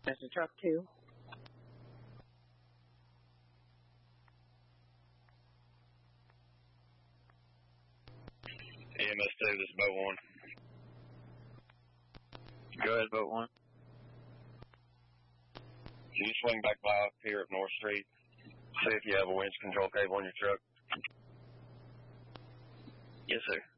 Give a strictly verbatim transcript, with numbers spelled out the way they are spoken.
This is truck two. E M S two, this is boat one. Go ahead, boat one. Can you swing back by up here at North Street? See if you have a winch control cable on your truck. Yes, sir.